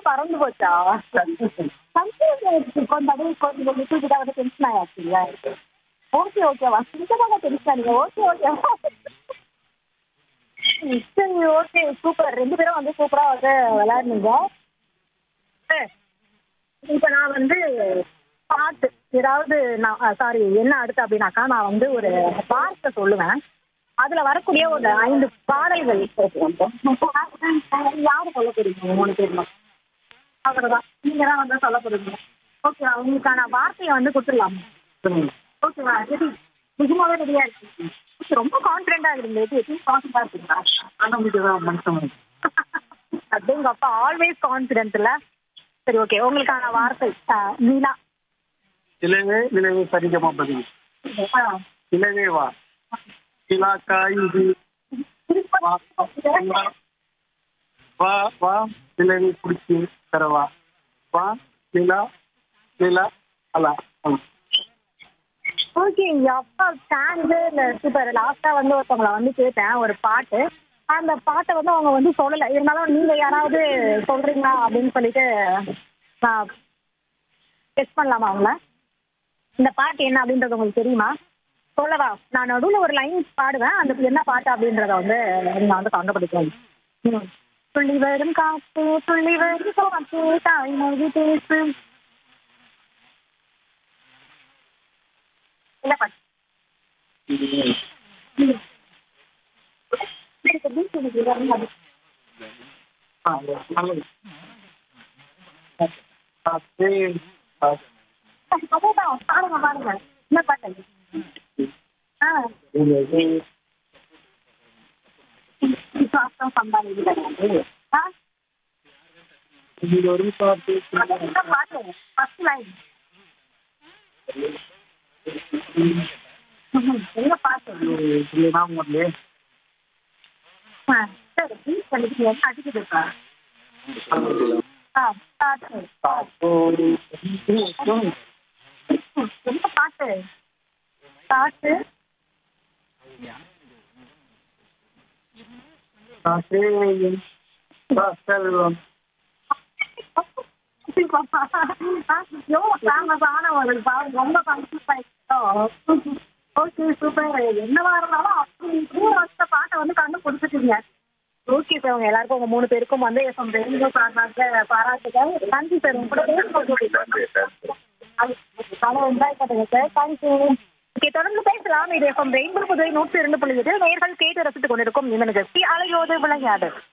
பறந்து போச்சா? கன்ஃபியூஸ் ஆயிடுச்சு. கொஞ்சம் அப்படியே கொஞ்சம் லிட்டில் வந்து டென்ஷன் ஆயாச்சுல்ல. ஓகே, ஓகேவா? சுத்தமாக டென்ஷன் ஆனீங்க. ஓகே, ஓகேவா? சரி, ஓகே. சூப்பர். 2 பேரும் வந்து சூப்பரா வந்து விளையாடுனீங்க. அ இப்ப நான் வந்து பாட்டு ஏதாவது நான் சாரி என்ன அடுத்து அப்படின்னாக்கா, நான் வந்து ஒரு வார்த்தை சொல்லுவேன். அதுல வரக்கூடிய ஒரு 5 பாடல்கள் யாரு சொல்ல போறீங்க 3 பேர்ல? அவ்வளவுதான். நீங்க தான் வந்து சொல்ல போறீங்க. ஓகேவா? உங்களுக்கான வார்த்தைய வந்து குடுத்துடலாமா? ஓகேவா? ரெடி. நிஜமாவே ரெடியா இருக்கீங்க? ரொம்ப கான்ஃபிடென்ட்டா இருக்கீங்க. எப்பயும் கான்ஃபிடென்ட்டா இருக்கீங்களா? அடேங்கப்பா! ஆல்வேஸ் கான்ஃபிடென்ட் இல்ல? சரி, ஓகே. உங்களுக்கான வார்த்தை நிலா. இலவே இலவே சரிகமா பதில். ஆ. இலவே வா நிலா காயுது வா வா வா வா இலவே பிடிச்சி தரவா வா நிலா நிலா அலா அலா. ஓகே. அப்பா சான்ஸே இல்ல. சூப்பர். லாஸ்ட்டா வந்து ஒருத்தவங்கள வந்து கேட்டேன் ஒரு பாட்டு. அந்த பாட்ட வந்து அவங்க வந்து சொல்லல. இருந்தாலும் நீங்க யாராவது சொல்றீங்களா அப்படின்னு சொல்லிட்டு நான் கெஸ் பண்ணலாமா அவங்கள? இந்த பாட்டு என்ன அப்படின்றது உங்களுக்கு தெரியுமா? சொல்லவா? நான் நடுவுல ஒரு லைன் பாடுவேன். அந்த என்ன பாட்டு அப்படின்றத வந்து நீங்க வந்து கண்டுபிடிக்கணும். ம். துள்ளி வரும் காத்து துள்ளி வரும் காத்து தாய்மொழி பேசு. என்ன பாட்டு? ம். எனக்கு பீச் எனக்கு வரும் அது. நல்லது. ஆ, அதேதான். பாருங்க, பாருங்க. என்ன பாட்டு? ஆ. இலவே விசுவாசம் சம்பாதிக்கிறது. ஆ. இது ஒரு பாட்டு அது என்ன பாட்டு? First line. என்ன பாட்டு? இதுதான் முதல்ல ஆ. சரி. பீச் பண்ணிட்டு அடிக்குதுப்பா. ஆ. பாட்டு. காத்தோடு என்ன பாட்டு? பாட்டு. காத்தேயும் செல்வம் எவ்வளோ ஃபேமஸான ஒரு பாட்டு. ரொம்ப கன்ஃபியூஸ் ஆயிடுச்சோ. Okay, super. என்னவா இருந்தாலும் அப்படி இப்படியும் வச்ச பாட்டை வந்து கண்டுபிடிச்சிட்டீங்க. Okay sir. உங்க எல்லாருக்கும் உங்க 3 பேருக்கும் வந்து எஃப்எம் ரெயின்போ சார்பாக பாராட்டுகள். நன்றி சார். உங்க கூட பேசும்போது என்ஜாய் பண்ணுங்க சார். தேங்க்யூ. ஓகே, தொடர்ந்து பேசலாம். இது எஃப்எம் ரெயின்போ புதுவை 102.8 நேயர்கள் கேட்டு ரசித்துக் கொண்டிருக்கும் இவனுக்கு அலையோடு விளையாடு.